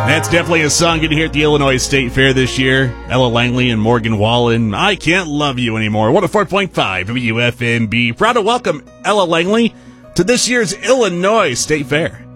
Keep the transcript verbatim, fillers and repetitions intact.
That's definitely a song you're going to hear at the Illinois State Fair this year. Ella Langley and Morgan Wallen, I Can't Love You Anymore. one oh four point five W F M B. Proud to welcome Ella Langley to this year's Illinois State Fair.